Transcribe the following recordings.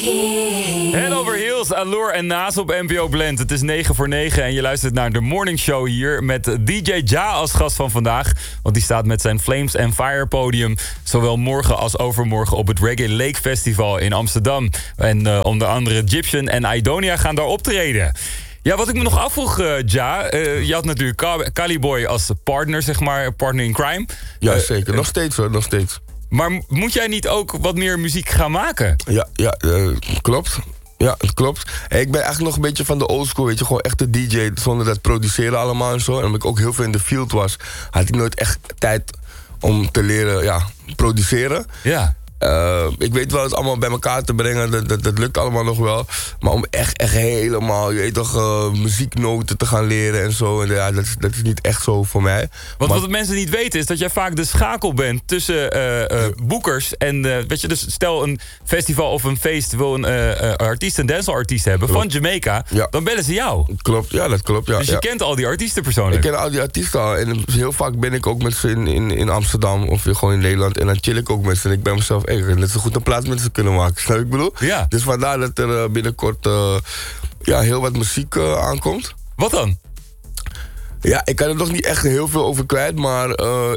Head Over Heels, Allure en Nas op NPO Blend. Het is 9 voor 9 en je luistert naar de Morning Show hier... met DJ Ja als gast van vandaag. Want die staat met zijn Flames and Fire podium... zowel morgen als overmorgen op het Reggae Lake Festival in Amsterdam. En onder andere Egyptian en Aidonia gaan daar optreden. Ja, wat ik me nog afvroeg, Ja... je had natuurlijk Caliboy als partner, zeg maar, partner in crime. Ja, zeker. Nog steeds hoor, nog steeds. Maar moet jij niet ook wat meer muziek gaan maken? Ja, klopt. Ja, het klopt. Ik ben eigenlijk nog een beetje van de oldschool, weet je. Gewoon echt de DJ, zonder dat produceren allemaal en zo. En omdat ik ook heel veel in de field was... had ik nooit echt tijd om te leren, produceren. Ja. Ik weet wel het allemaal bij elkaar te brengen, dat lukt allemaal nog wel. Maar om echt helemaal, je weet toch, muzieknoten te gaan leren en zo. En ja, dat is niet echt zo voor mij. Wat de mensen niet weten is dat jij vaak de schakel bent tussen boekers en... weet je, dus stel een festival of een feest wil een artiest, een danceartiest hebben van Jamaica... Ja. Dan bellen ze jou. Klopt, ja, dat klopt. Ja, dus je kent al die artiesten persoonlijk. Ik ken al die artiesten al. En heel vaak ben ik ook met ze in Amsterdam of gewoon in Nederland. En dan chill ik ook met ze. En ik ben mezelf... net zo goed een plaats met ze kunnen maken. Snap ik bedoel? Ja. Dus vandaar dat er binnenkort heel wat muziek aankomt. Wat dan? Ja, ik kan er nog niet echt heel veel over kwijt. Maar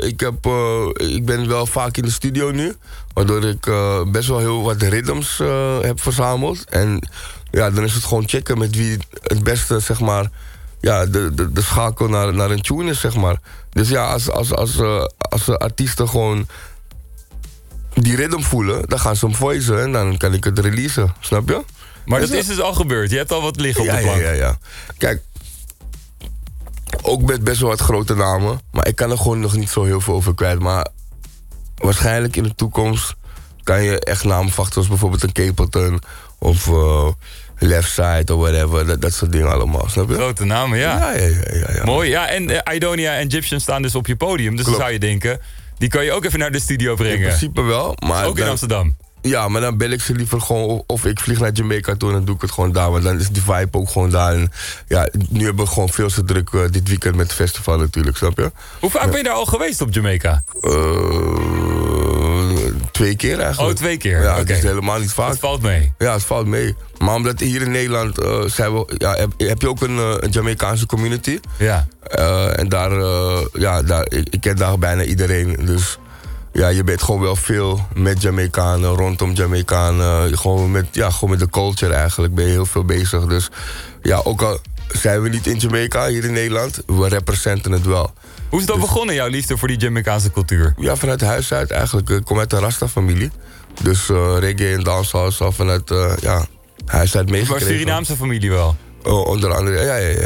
ik ben wel vaak in de studio nu. Waardoor ik best wel heel wat rhythms heb verzameld. En ja, dan is het gewoon checken met wie het beste, zeg maar... Ja, de schakel naar een tune is, zeg maar. Dus ja, als de artiesten gewoon... die rhythm voelen, dan gaan ze hem voicen en dan kan ik het releasen, snap je? Maar dat is dus al gebeurd, je hebt al wat liggen op de plank. Ja. Kijk, ook met best wel wat grote namen, maar ik kan er gewoon nog niet zo heel veel over kwijt. Maar waarschijnlijk in de toekomst kan je echt namen verwachten, zoals bijvoorbeeld een Capleton of Left Side of whatever, dat soort dingen allemaal, snap je? Grote namen, ja. Ja. Mooi, ja, en Aidonia en Egyptian staan dus op je podium, dus dan zou je denken... Die kan je ook even naar de studio brengen. In principe wel. Maar ook in Amsterdam. Ja, maar dan bel ik ze liever gewoon... Of ik vlieg naar Jamaica toe en dan doe ik het gewoon daar. Want dan is die vibe ook gewoon daar. En ja, nu hebben we gewoon veel te druk dit weekend met het festival natuurlijk, snap je? Hoe vaak ben je daar al geweest op Jamaica? 2 keer eigenlijk. 2 keer? Ja, okay. Het is helemaal niet vaak. Het valt mee? Ja, het valt mee. Maar omdat hier in Nederland zijn we... Ja, heb je ook een Jamaicaanse community. Ja. En daar... ik ken daar bijna iedereen, dus... Ja, je bent gewoon wel veel met Jamaicanen, rondom Jamaicanen. Gewoon met de culture eigenlijk ben je heel veel bezig. Dus ja, ook al zijn we niet in Jamaica, hier in Nederland... we representen het wel. Hoe is dat begonnen, jouw liefde voor die Jamaicaanse cultuur? Ja, vanuit huis uit eigenlijk. Ik kom uit een Rasta-familie. Dus reggae en dancehall al vanuit huis uit meegekregen. Maar Surinaamse familie wel? Onder andere,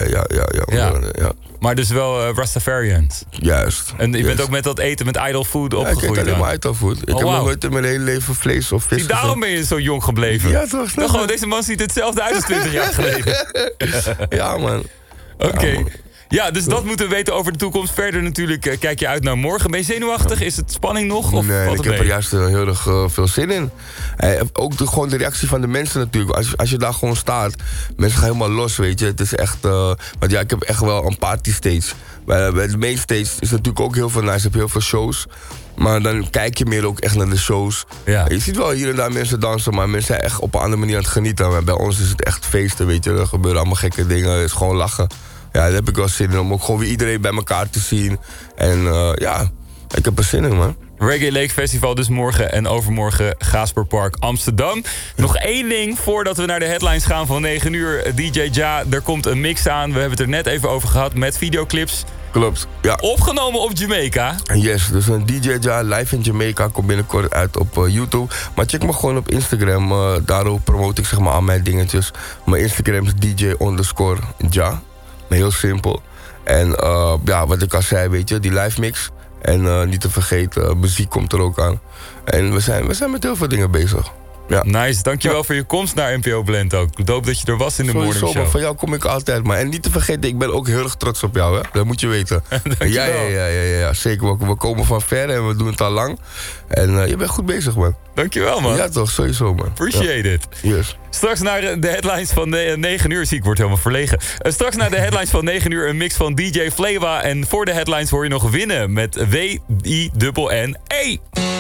ja. Maar dus wel Rastafarians? Juist. En je bent ook met dat eten, met idol food opgegroeid? Ja, ik eet alleen maar idol food. Ik heb nog nooit in mijn hele leven vlees of vis. Daarom ben je zo jong gebleven? Ja, toch? Gewoon, deze man ziet hetzelfde uit als 20 jaar geleden. Ja, man. Oké. Ja, dus dat moeten we weten over de toekomst. Verder natuurlijk kijk je uit naar morgen. Ben je zenuwachtig? Is het spanning nog? Of nee, ik heb er juist heel erg veel zin in. Ook gewoon de reactie van de mensen natuurlijk. Als je daar gewoon staat, mensen gaan helemaal los, weet je. Het is echt... want ja, ik heb echt wel een party stage. Bij de main stage is natuurlijk ook heel veel nice. Je hebt heel veel shows. Maar dan kijk je meer ook echt naar de shows. Ja. Je ziet wel hier en daar mensen dansen, maar mensen zijn echt op een andere manier aan het genieten. Maar bij ons is het echt feesten, weet je. Er gebeuren allemaal gekke dingen. Het is gewoon lachen. Ja, daar heb ik wel zin in om ook gewoon weer iedereen bij elkaar te zien. En ik heb er zin in, man. Reggae Lake Festival dus morgen en overmorgen Gasperpark Amsterdam. Nog 1 ding voordat we naar de headlines gaan van 9 uur. DJ Ja, er komt een mix aan. We hebben het er net even over gehad met videoclips. Klopt, ja. Opgenomen op Jamaica. Yes, dus een DJ Ja live in Jamaica komt binnenkort uit op YouTube. Maar check me gewoon op Instagram. Daarop promote ik zeg maar al mijn dingetjes. Mijn Instagram is DJ_Ja. Heel simpel. En wat ik al zei, weet je, die live mix. En niet te vergeten, muziek komt er ook aan. En we zijn met heel veel dingen bezig. Ja. Nice, dankjewel voor je komst naar NPO Blend ook. Ik hoop dat je er was in de morning show. Van jou kom ik altijd, maar. En niet te vergeten, ik ben ook heel erg trots op jou, hè. Dat moet je weten. Ja, zeker. We komen van ver en we doen het al lang. En je bent goed bezig, man. Dankjewel, man. Ja, toch, sowieso, man. Appreciate it. Yes. Straks naar de headlines van 9 uur. Zie ik word helemaal verlegen. Straks naar de headlines van 9 uur een mix van DJ Flava. En voor de headlines hoor je nog winnen met WINNE.